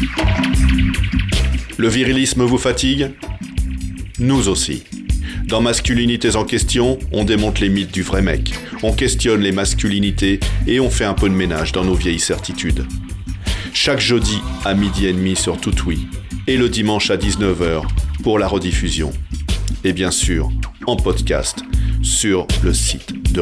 Le virilisme vous fatigue ? Nous aussi. Dans Masculinités en question, on démonte les mythes du vrai mec, on questionne les masculinités et on fait un peu de ménage dans nos vieilles certitudes. Chaque jeudi à 12h30 sur Toutoui et le dimanche à 19h pour la rediffusion. Et bien sûr, en podcast sur le site de